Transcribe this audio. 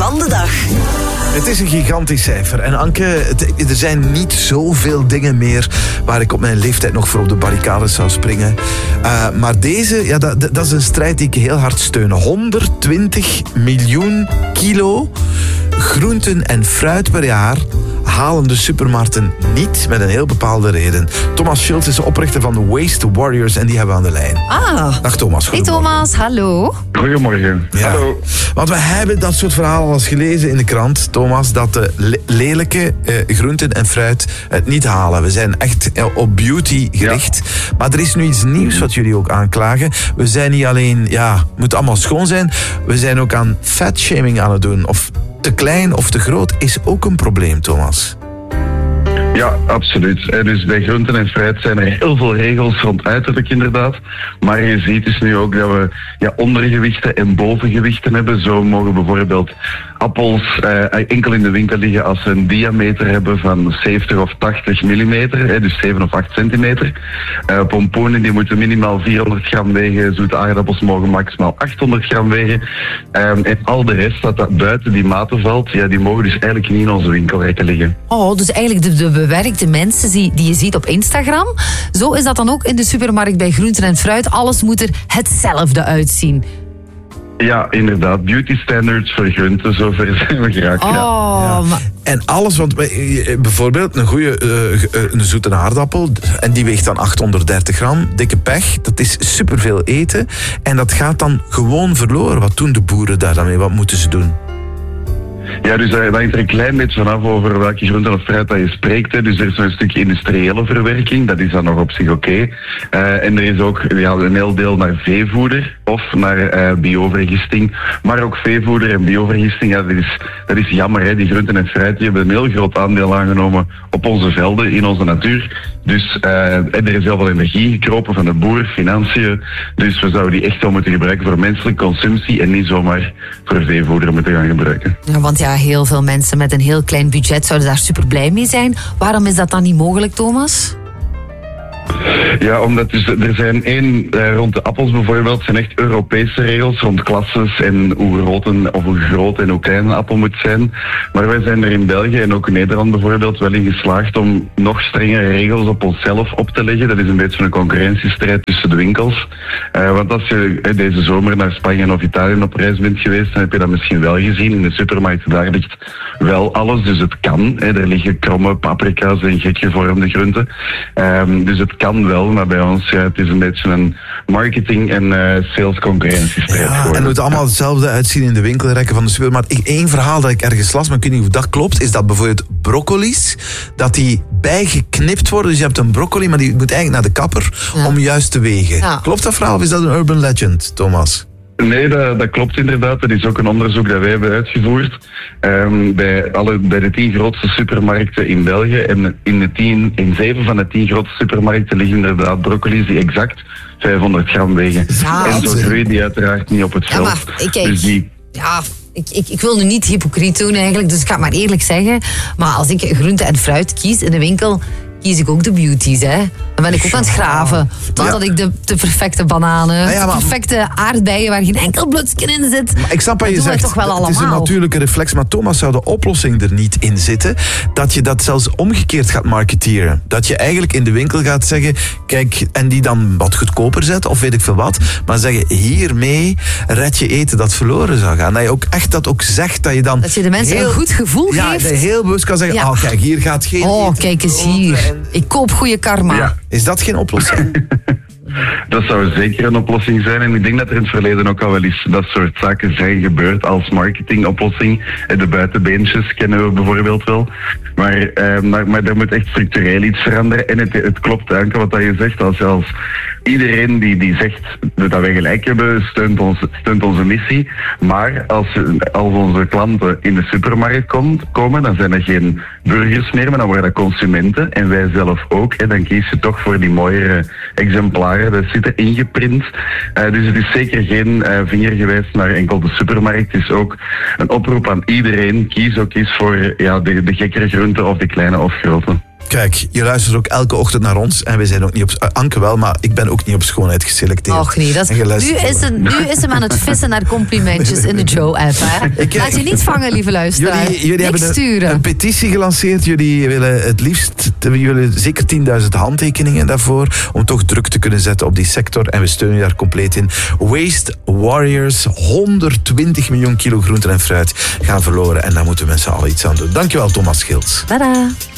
van de dag. Het is een gigantisch cijfer. En Anke, er zijn niet zoveel dingen meer waar ik op mijn leeftijd nog voor op de barricades zou springen. Maar deze, ja, dat is een strijd die ik heel hard steun. 120 miljoen kilo groenten en fruit per jaar halen de supermarkten niet, met een heel bepaalde reden. Thomas Schultz is de oprichter van de Waste Warriors en die hebben we aan de lijn. Dag Thomas. Hey Thomas, hallo. Goedemorgen. Ja. Hallo. Want we hebben dat soort verhalen al eens gelezen in de krant, Thomas, dat de lelijke groenten en fruit het niet halen. We zijn echt op beauty gericht. Ja. Maar er is nu iets nieuws wat jullie ook aanklagen. We zijn niet alleen, het moet allemaal schoon zijn, we zijn ook aan fatshaming aan het doen. Of te klein of te groot is ook een probleem, Thomas. Ja, absoluut. Dus bij groenten en fruit zijn er heel veel regels rond uiterlijk inderdaad. Maar je ziet dus nu ook dat we ondergewichten en bovengewichten hebben. Zo mogen bijvoorbeeld appels enkel in de winkel liggen als ze een diameter hebben van 70 of 80 millimeter, dus 7 of 8 centimeter. Pompoenen die moeten minimaal 400 gram wegen, zoete aardappels mogen maximaal 800 gram wegen. En al de rest dat buiten die maten valt, die mogen dus eigenlijk niet in onze winkelrekken liggen. Oh, dus eigenlijk de bewerkte mensen die je ziet op Instagram, zo is dat dan ook in de supermarkt bij groenten en fruit. Alles moet er hetzelfde uitzien. Ja, inderdaad. Beauty standards voor groenten, zover zijn we geraakt. Maar... En alles, want bijvoorbeeld een zoete aardappel, en die weegt dan 830 gram, dikke pech, dat is superveel eten. En dat gaat dan gewoon verloren. Wat doen de boeren daar dan mee? Wat moeten ze doen? Ja, dus dat hangt er een klein beetje vanaf over welke groenten of fruit dat je spreekt. Hè. Dus er is een stukje industriële verwerking, dat is dan nog op zich oké. En er is ook een heel deel naar veevoeder of naar biovergisting. Maar ook veevoeder en biovergisting, dat is jammer. Hè. Die groenten en fruit die hebben een heel groot aandeel aangenomen op onze velden, in onze natuur. Dus er is heel veel energie gekropen van de boer, financiën. Dus we zouden die echt wel moeten gebruiken voor menselijke consumptie en niet zomaar voor veevoeder moeten gaan gebruiken. Ja, want heel veel mensen met een heel klein budget zouden daar super blij mee zijn. Waarom is dat dan niet mogelijk, Thomas? Ja, omdat er zijn rond de appels bijvoorbeeld, zijn echt Europese regels rond klasses en hoe groot en hoe klein een appel moet zijn. Maar wij zijn er in België en ook in Nederland bijvoorbeeld wel in geslaagd om nog strengere regels op onszelf op te leggen. Dat is een beetje een concurrentiestrijd tussen de winkels. Want als je deze zomer naar Spanje of Italië op reis bent geweest, dan heb je dat misschien wel gezien. In de supermarkt daar ligt wel alles, dus het kan. Er liggen kromme paprika's en gek gevormde groenten. Dus het kan wel, maar bij ons het is een beetje een marketing- en sales concurrentiestrijd geworden. En het moet allemaal hetzelfde uitzien in de winkelrekken van de supermarkt. Eén verhaal dat ik ergens las, maar ik weet niet of dat klopt, is dat bijvoorbeeld broccoli's, dat die bijgeknipt worden. Dus je hebt een broccoli, maar die moet eigenlijk naar de kapper om juist te wegen. Ja. Klopt dat verhaal of is dat een urban legend, Thomas? Nee, dat klopt inderdaad. Dat is ook een onderzoek dat wij hebben uitgevoerd. Bij de 10 grootste supermarkten in België. En in 7 van de 10 grootste supermarkten liggen inderdaad broccoli's die exact 500 gram wegen. Ja, en zo groeien die uiteraard niet op het veld. Ik wil nu niet hypocriet doen eigenlijk, dus ik ga het maar eerlijk zeggen. Maar als ik groente en fruit kies in de winkel, kies ik ook de beauties, hè. Dan ben ik ook aan het graven. Totdat ik de perfecte bananen, de perfecte aardbeien waar geen enkel blutsje in zit. Maar ik snap wat je zegt, toch wel het is een natuurlijke reflex. Maar Thomas, zou de oplossing er niet in zitten dat je dat zelfs omgekeerd gaat marketeren? Dat je eigenlijk in de winkel gaat zeggen, kijk, en die dan wat goedkoper zet, of weet ik veel wat. Maar zeggen, hiermee red je eten dat verloren zou gaan. Dat je ook echt dat ook zegt, dat je dan... Dat je de mensen een goed gevoel geeft. Ja, dat je heel bewust kan zeggen, kijk, hier gaat geen eten. Kijk eens hier. Ik koop goede karma. Ja. Is dat geen oplossing? Dat zou zeker een oplossing zijn. En ik denk dat er in het verleden ook al wel eens dat soort zaken zijn gebeurd als marketingoplossing. De buitenbeentjes kennen we bijvoorbeeld wel. Maar er moet echt structureel iets veranderen. En het klopt eigenlijk wat je zegt. Als iedereen die zegt dat wij gelijk hebben, steunt onze missie. Maar als onze klanten in de supermarkt komen, dan zijn er geen burgers meer, maar dan worden dat consumenten. En wij zelf ook. Dan kies je toch voor die mooiere exemplaren. Dat zit er ingeprint. Dus het is zeker geen vingergewijs naar enkel de supermarkt. Het is ook een oproep aan iedereen. Kies ook eens voor de gekkere groenten of de kleine of grote. Kijk, je luistert ook elke ochtend naar ons. En wij zijn ook niet op... Anke wel, maar ik ben ook niet op schoonheid geselecteerd. Och nee, nu is hem aan het vissen naar complimentjes in de Joe-app. Laat je niet vangen, lieve luisteraar. Jullie hebben een petitie gelanceerd. Jullie willen het liefst... Jullie zeker 10.000 handtekeningen daarvoor. Om toch druk te kunnen zetten op die sector. En we steunen je daar compleet in. Waste Warriors. 120 miljoen kilo groenten en fruit gaan verloren. En daar moeten mensen al iets aan doen. Dankjewel, Thomas Schilts. Tada.